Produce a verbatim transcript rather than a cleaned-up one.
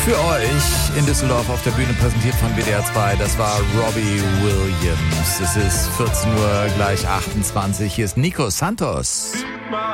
Für euch in Düsseldorf auf der Bühne präsentiert von W D R zwei. Das war Robbie Williams. Es ist vierzehn Uhr, gleich achtundzwanzig. Hier ist Nico Santos.